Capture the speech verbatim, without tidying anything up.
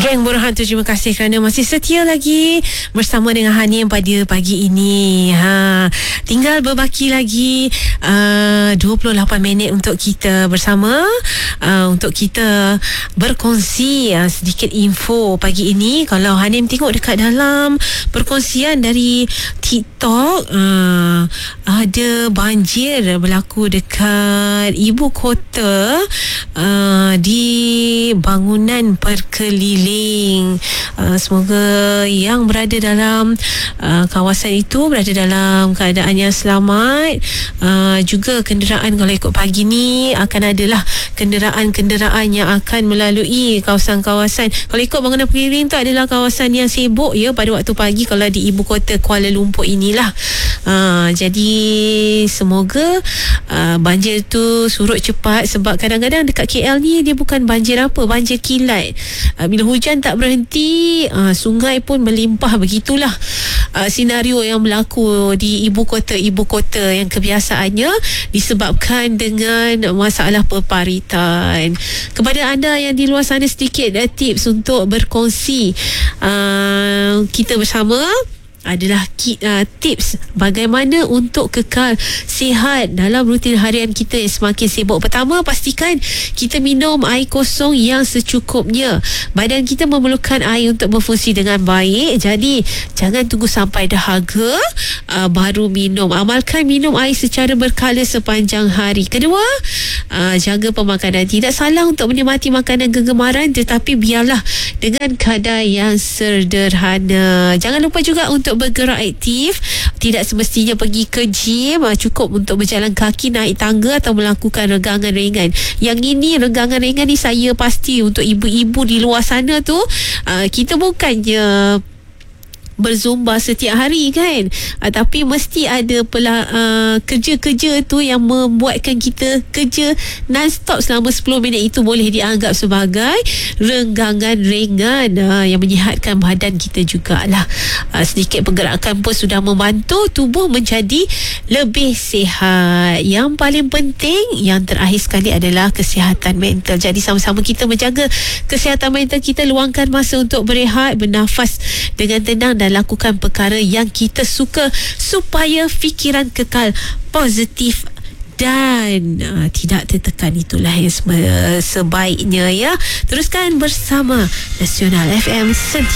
Geng Borhan tu, terima kasih kerana masih setia lagi bersama dengan Hanim pada pagi ini. Ha, tinggal berbaki lagi uh, dua puluh lapan minit untuk kita bersama, uh, untuk kita berkongsi uh, sedikit info pagi ini. Kalau Hanim tengok dekat dalam perkongsian dari TikTok, uh, ada banjir berlaku dekat ibu kota, uh, di bangunan perkeliling. Uh, semoga yang berada dalam uh, kawasan itu berada dalam keadaan yang selamat. Uh, juga kenderaan, kalau ikut pagi ni akan adalah kenderaan-kenderaan yang akan melalui kawasan-kawasan. Kalau ikut bangunan perkeliling tu adalah kawasan yang sibuk ya pada waktu pagi kalau di ibu kota Kuala Lumpur inilah. Uh, jadi semoga uh, banjir tu surut cepat, sebab kadang-kadang dekat K L ni dia bukan banjir apa, banjir kilat. Uh, bila hujan tak berhenti, uh, sungai pun melimpah. Begitulah uh, senario yang berlaku di ibu kota-ibu kota yang kebiasaannya disebabkan dengan masalah peparitan. Kepada anda yang di luar sana, sedikit uh, tips untuk berkongsi uh, kita bersama adalah uh, tips bagaimana untuk kekal sihat dalam rutin harian kita yang semakin sibuk. Pertama, pastikan kita minum air kosong yang secukupnya. Badan kita memerlukan air untuk berfungsi dengan baik, jadi jangan tunggu sampai dahaga uh, baru minum. Amalkan minum air secara berkala sepanjang hari. Kedua, uh, jaga pemakanan. Tidak salah untuk menikmati makanan kegemaran, tetapi biarlah dengan kadar yang sederhana. Jangan lupa juga untuk bergerak aktif. Tidak semestinya pergi ke gym, cukup untuk berjalan kaki, naik tangga atau melakukan regangan ringan. Yang ini, regangan ringan ni saya pasti untuk ibu-ibu di luar sana tu, uh, kita bukannya berzumba setiap hari kan, uh, tapi mesti ada pela, uh, kerja-kerja tu yang membuatkan kita kerja non-stop selama sepuluh minit. Itu boleh dianggap sebagai renggangan ringan uh, yang menyihatkan badan kita jugalah. Uh, sedikit pergerakan pun sudah membantu tubuh menjadi lebih sihat. Yang paling penting, yang terakhir sekali adalah kesihatan mental. Jadi sama-sama kita menjaga kesihatan mental kita. Luangkan masa untuk berehat, bernafas dengan tenang dan lakukan perkara yang kita suka supaya fikiran kekal positif dan uh, tidak tertekan. Itulah yang sebaiknya ya. Teruskan bersama Nasional F M.